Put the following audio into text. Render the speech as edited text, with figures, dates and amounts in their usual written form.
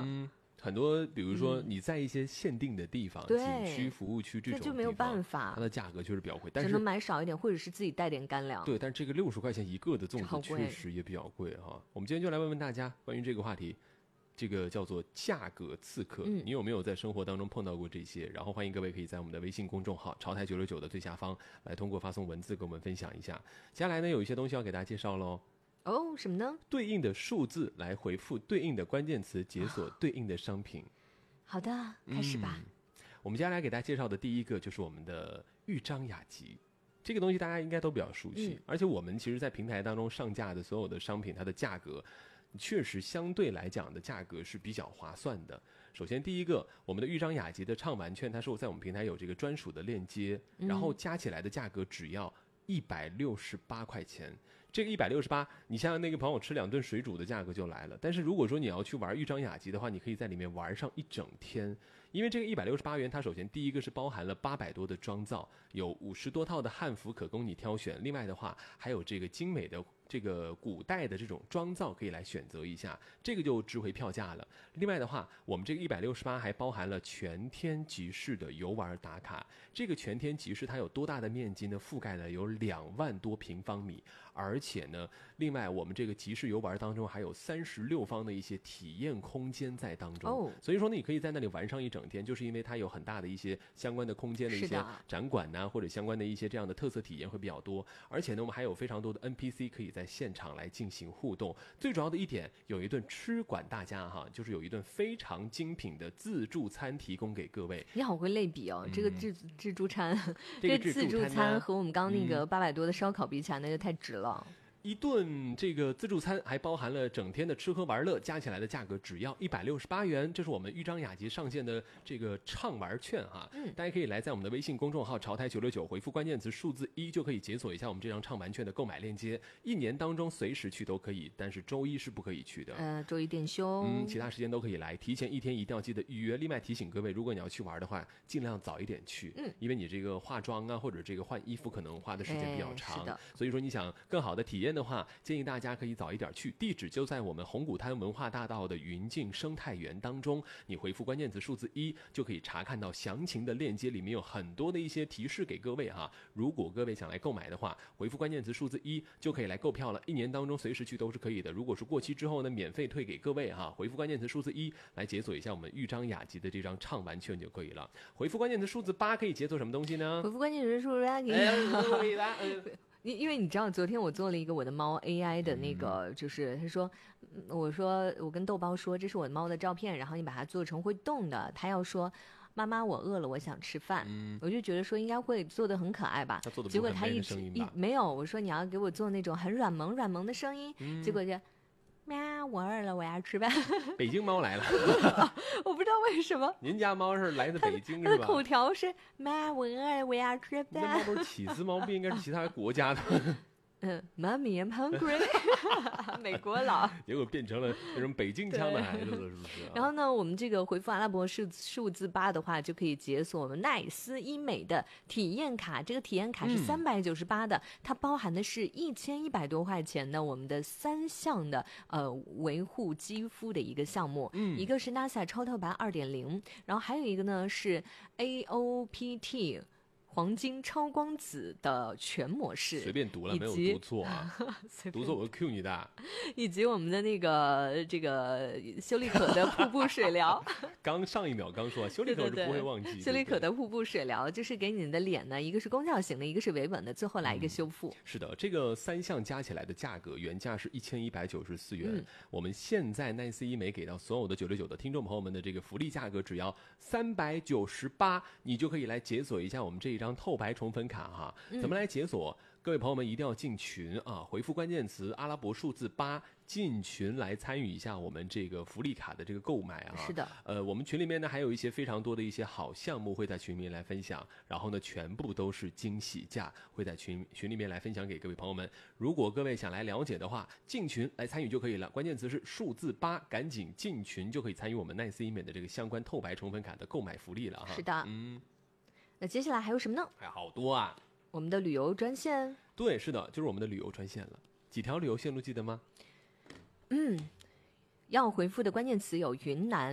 很多比如说你在一些限定的地方、景区、服务区这种地方， 就没有办法， 它的价格确实比较贵，但是只能买少一点，或者是自己带点干粮。 对，但是这个60块钱一个的粽子确实也比较贵哈。我们今天就来问问大家关于这个话题，这个叫做价格刺客，你有没有在生活当中碰到过这些？然后欢迎各位可以在我们的微信公众号潮台969的最下方来通过发送文字跟我们分享一下。接下来呢，有一些东西要给大家介绍咯。 哦，什么呢？ 对应的数字来回复对应的关键词，解锁对应的商品。 好的，开始吧。 我们接下来给大家介绍的第一个就是我们的豫章雅集，这个东西大家应该都比较熟悉，而且我们其实在平台当中上架的所有的商品，它的价格确实相对来讲的价格是比较划算的。首先第一个，我们的豫章雅集的畅玩券，它是在我们平台有这个专属的链接，然后加起来的价格只要168块钱。这个168，你像那个朋友吃2顿水煮的价格就来了。但是如果说你要去玩豫章雅集的话，你可以在里面玩上一整天，因为这个168元，它首先第一个是包含了800多的妆造，有50多套的汉服可供你挑选，另外的话还有这个精美的这个古代的这种妆造可以来选择一下，这个就值回票价了。另外的话，我们这个168还包含了全天集市的游玩打卡。这个全天集市它有多大的面积呢？覆盖了有2万多平方米，而且呢，另外我们这个集市游玩当中还有36方的一些体验空间在当中，所以说呢，你可以在那里玩上一整天，就是因为它有很大的一些相关的空间的一些展馆呐，或者相关的一些这样的特色体验会比较多。而且呢，我们还有非常多的 NPC 可以在现场来进行互动。最主要的一点，有一顿吃管大家哈，就是有一顿非常精品的自助餐提供给各位。 你好会类比哦，这个自助餐，这个自助餐和我们刚刚那个800多的烧烤比起来，那就太值了。 一顿这个自助餐还包含了整天的吃喝玩乐，加起来的价格只要168元。这是我们豫章雅集上线的这个畅玩券哈，大家可以来在我们的微信公众号潮台969回复关键词数字1，就可以解锁一下我们这张畅玩券的购买链接。一年当中随时去都可以，但是周一是不可以去的。 周一店休。 其他时间都可以来，提前1天一定要记得预约。另外提醒各位，如果你要去玩的话，尽量早一点去，因为你这个化妆啊或者这个换衣服可能花的时间比较长，所以说你想更好的体验的话，建议大家可以早一点去。地址就在我们红谷滩文化大道的云境生态园当中，你回复关键词数字1就可以查看到详情的链接，里面有很多的一些提示给各位哈。如果各位想来购买的话，回复关键词数字1就可以来购票了，一年当中随时去都是可以的。如果是过期之后呢，免费退给各位哈。回复关键词数字1来解锁一下我们豫章雅集的这张畅玩券就可以了。回复关键词数字8可以解锁什么东西呢？ 回复关键词数字8因为你知道，昨天我做了一个我的猫 AI 的那个，就是他说，我跟豆包说这是我的猫的照片，然后你把它做成会动的，他要说妈妈我饿了，我想吃饭，我就觉得说应该会做得很可爱吧，结果他没有，我说你要给我做那种很软萌的声音，结果就喵，我饿了，我要吃饭。 北京猫来了， 我不知道为什么。 您家猫是来自北京是吧？ 它的口条是妈，我饿了，我要吃饭。 这猫都是起司猫，不应该是其他国家的。 Mommy I'm hungry 美国佬， 结果变成了那种北京腔的孩子了，是不是？ 然后呢，我们这个回复阿拉伯数字8的话，就可以解锁我们奈斯医美的体验卡。这个体验卡是398的，它包含的是1100多块钱的我们的3项的维护肌肤的一个项目，一个是 NASA 超透白2.0，然后还有一个呢是 AOPT。黄金超光子的全模式， 随便读了没有读错啊，读错我就 Q 你的。 以及我们的那个这个修丽可的瀑布水疗， 刚上一秒刚说修丽可是不会忘记。 修丽可的瀑布水疗就是给你的脸呢，一个是功效型的，一个是维稳的，最后来一个修复。 是的，这个3项加起来的价格原价是1194元，我们现在奈斯医美给到所有的969的听众朋友们的这个福利价格只要398，你就可以来解锁一下我们这一张透白宠粉卡哈。怎么来解锁？各位朋友们一定要进群啊！回复关键词阿拉伯数字8进群来参与一下我们这个福利卡的这个购买啊！ 是的， 我们群里面呢还有一些非常多的一些好项目会在群里面来分享，然后呢全部都是惊喜价，会在群里面来分享给各位朋友们。如果各位想来了解的话，进群来参与就可以了。关键词是数字8，赶紧进群就可以参与我们奈斯医美的这个相关透白宠粉卡的购买福利了哈！ 是的，那接下来还有什么呢？ 还有好多啊！ 我们的旅游专线， 对，是的，就是我们的旅游专线了。几条旅游线路记得吗？ 要回复的关键词有云南。